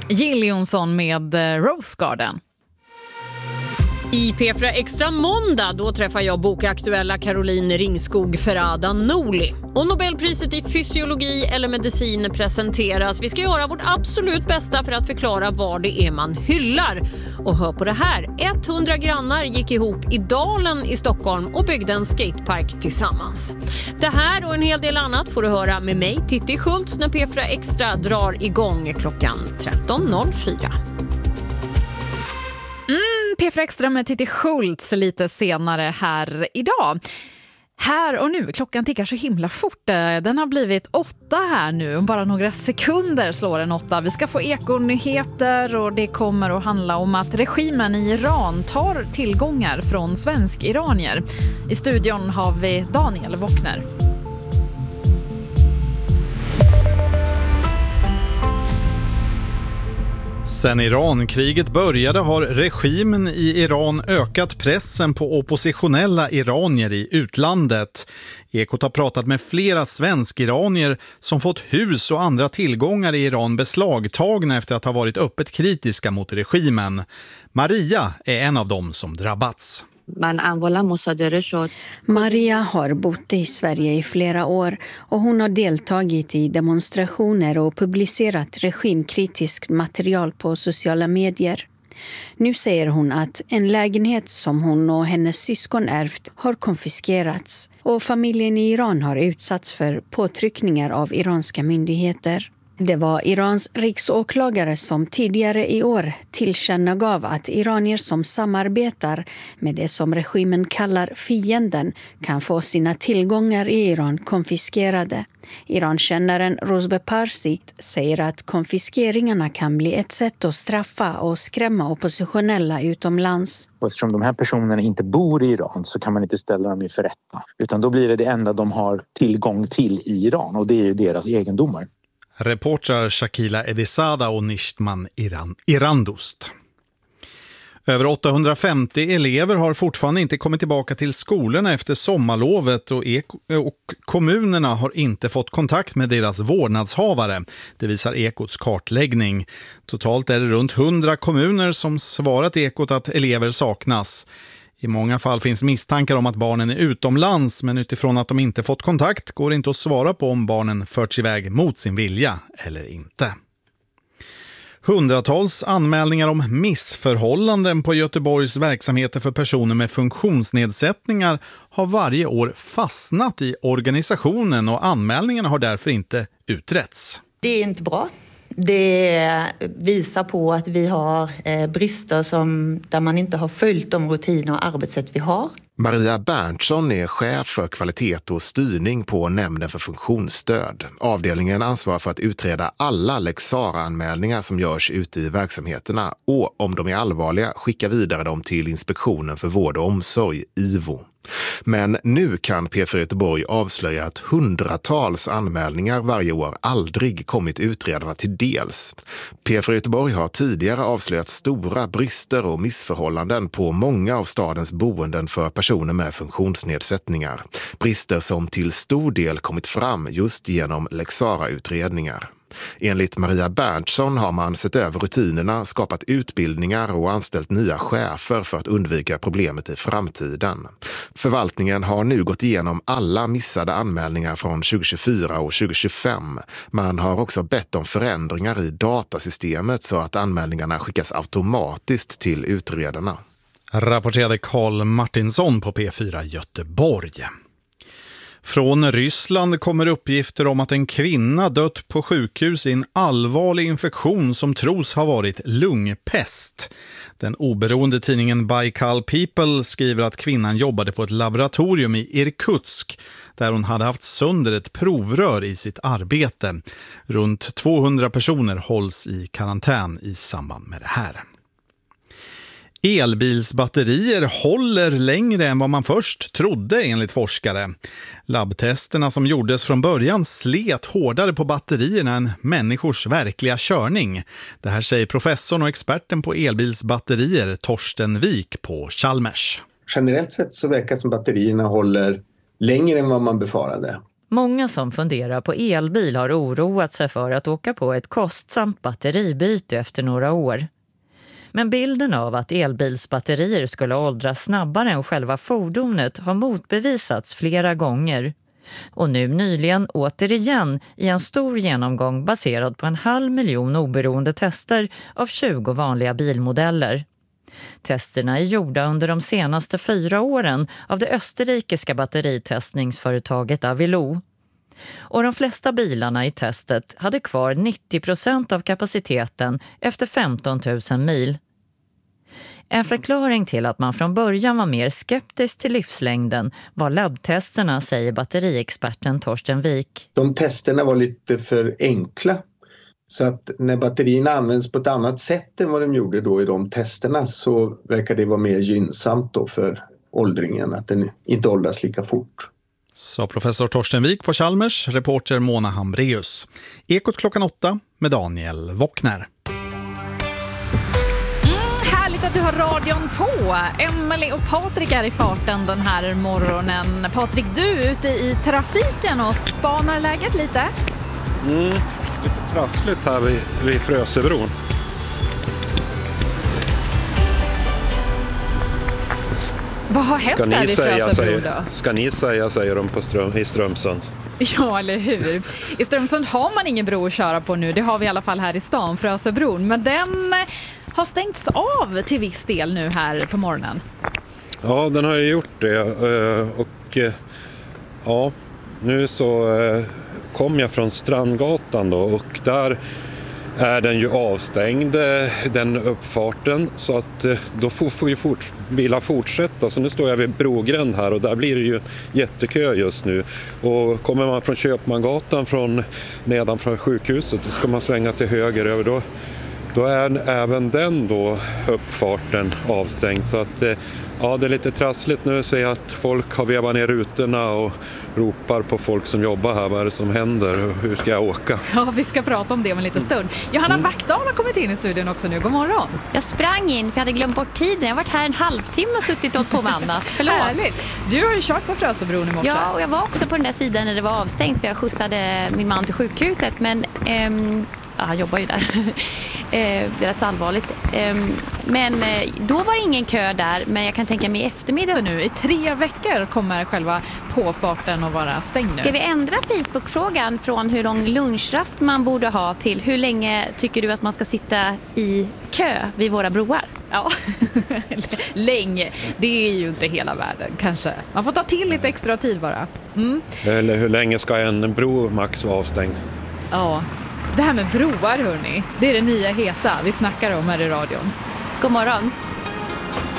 Jill Johnson med Rose Garden. I P4 Extra måndag då träffar jag bokaktuella Caroline Ringskog Ferrada Noli. Och Nobelpriset i fysiologi eller medicin presenteras. Vi ska göra vårt absolut bästa för att förklara vad det är man hyllar. Och hör på det här, 100 grannar gick ihop i Dalen i Stockholm och byggde en skatepark tillsammans. Det här och en hel del annat får du höra med mig, Titti Schultz, när P4 Extra drar igång klockan 13.04. P4 Extra med Titti Schultz lite senare här idag. Här och nu, klockan tickar så himla fort. Den har blivit 8 här nu. Om bara några sekunder slår den 8. Vi ska få ekonyheter och det kommer att handla om att regimen i Iran tar tillgångar från svensk-iranier. I studion har vi Daniel Wockner. Sen Irankriget började har regimen i Iran ökat pressen på oppositionella iranier i utlandet. Ekot har pratat med flera svensk-iranier som fått hus och andra tillgångar i Iran beslagtagna efter att ha varit öppet kritiska mot regimen. Maria är en av dem som drabbats. Maria har bott i Sverige i flera år och hon har deltagit i demonstrationer och publicerat regimkritiskt material på sociala medier. Nu säger hon att en lägenhet som hon och hennes syskon ärvt har konfiskerats och familjen i Iran har utsatts för påtryckningar av iranska myndigheter. Det var Irans riksåklagare som tidigare i år tillkännagav att iranier som samarbetar med det som regimen kallar fienden kan få sina tillgångar i Iran konfiskerade. Irankännaren Rozbe Parsi säger att konfiskeringarna kan bli ett sätt att straffa och skrämma oppositionella utomlands. Eftersom de här personerna inte bor i Iran så kan man inte ställa dem inför rätta. Utan då blir det enda de har tillgång till i Iran och det är ju deras egendomar. Reportrar Shakila Edisada och Nishtman Irandust. Över 850 elever har fortfarande inte kommit tillbaka till skolorna efter sommarlovet och kommunerna har inte fått kontakt med deras vårdnadshavare. Det visar Ekots kartläggning. Totalt är det runt 100 kommuner som svarat Ekot att elever saknas. I många fall finns misstankar om att barnen är utomlands, men utifrån att de inte fått kontakt går det inte att svara på om barnen förts iväg mot sin vilja eller inte. Hundratals anmälningar om missförhållanden på Göteborgs verksamheter för personer med funktionsnedsättningar har varje år fastnat i organisationen och anmälningarna har därför inte utretts. Det är inte bra. Det visar på att vi har brister där man inte har följt de rutiner och arbetssätt vi har. Maria Berntsson är chef för kvalitet och styrning på Nämnden för funktionsstöd. Avdelningen ansvarar för att utreda alla Lex Sarah-anmälningar som görs ute i verksamheterna och om de är allvarliga skicka vidare dem till Inspektionen för vård och omsorg, IVO. Men nu kan P4 Göteborg avslöja att hundratals anmälningar varje år aldrig kommit utredarna till dels. P4 Göteborg har tidigare avslöjat stora brister och missförhållanden på många av stadens boenden för personer med funktionsnedsättningar. Brister som till stor del kommit fram just genom Lex Sarah-utredningar. Enligt Maria Berntsson har man sett över rutinerna, skapat utbildningar och anställt nya chefer för att undvika problemet i framtiden. Förvaltningen har nu gått igenom alla missade anmälningar från 2024 och 2025. Man har också bett om förändringar i datasystemet så att anmälningarna skickas automatiskt till utredarna. Rapporterade Carl Martinsson på P4 Göteborg. Från Ryssland kommer uppgifter om att en kvinna dött på sjukhus i en allvarlig infektion som tros ha varit lungpest. Den oberoende tidningen Baikal People skriver att kvinnan jobbade på ett laboratorium i Irkutsk där hon hade haft sönder ett provrör i sitt arbete. Runt 200 personer hålls i karantän i samband med det här. Elbilsbatterier håller längre än vad man först trodde enligt forskare. Labbtesterna som gjordes från början slet hårdare på batterierna än människors verkliga körning. Det här säger professorn och experten på elbilsbatterier Torsten Wik på Chalmers. Generellt sett så verkar som batterierna håller längre än vad man befarade. Många som funderar på elbil har oroat sig för att åka på ett kostsamt batteribyte efter några år. Men bilden av att elbilsbatterier skulle åldras snabbare än själva fordonet har motbevisats flera gånger. Och nu nyligen återigen i en stor genomgång baserad på 500 000 oberoende tester av 20 vanliga bilmodeller. Testerna är gjorda under de senaste 4 åren av det österrikiska batteritestningsföretaget Avilo. Och de flesta bilarna i testet hade kvar 90% av kapaciteten efter 15 000 mil. En förklaring till att man från början var mer skeptisk till livslängden var labbtesterna, säger batteriexperten Torsten Wik. De testerna var lite för enkla. Så att när batterierna används på ett annat sätt än vad de gjorde då i de testerna så verkar det vara mer gynnsamt då för åldringen, att den inte åldras lika fort. Sa professor Torsten Wik på Chalmers, reporter Mona Hambreus. Ekot 8 med Daniel Wockner. Härligt att du har radion på. Emelie och Patrik är i farten den här morgonen. Patrik, du är ute i trafiken och spanar läget lite. Lite trassligt här vid Frösebron. Vad har hänt där vid Frösebron då? Ska ni säga, säger de i Strömsund. Ja, eller hur? I Strömsund har man ingen bro att köra på nu. Det har vi i alla fall här i stan, Frösebron. Men den har stängts av till viss del nu här på morgonen. Ja, den har ju gjort det. Och ja, nu så kom jag från Strandgatan då, och där är den ju avstängd, den uppfarten, så att då får ju bilar fortsätta. Så nu står jag vid Brogränd här och där blir det ju jättekö just nu. Och kommer man från Köpmangatan nedanför sjukhuset, så ska man svänga till höger över, då är även den då uppfarten avstängd. Så att ja, det är lite trassligt nu. Ser jag att folk har vevat ner rutorna och ropar på folk som jobbar här. Vad är det som händer? Hur ska jag åka? Ja, vi ska prata om det om en liten stund. Johanna Backdahl har kommit in i studion också nu. God morgon. Jag sprang in för jag hade glömt bort tiden. Jag har varit här en halvtimme och suttit och på med annat. Förlåt. Härligt. Du har ju kört på Frösebron i morse. Ja, och jag var också på den där sidan när det var avstängt för jag skjutsade min man till sjukhuset. Men ja, han jobbar ju där. Det är rätt så allvarligt. Men då var det ingen kö där. Men jag kan tänka mig i eftermiddag. Nu i 3 veckor kommer själva påfarten att vara stängd nu. Ska vi ändra Facebook-frågan från hur lång lunchrast man borde ha till hur länge tycker du att man ska sitta i kö vid våra broar? Ja, länge. Det är ju inte hela världen kanske. Man får ta till lite extra tid bara. Eller hur länge ska en bro max vara avstängd? Ja, det här med broar hörni, det är det nya heta vi snackar om här i radion. God morgon.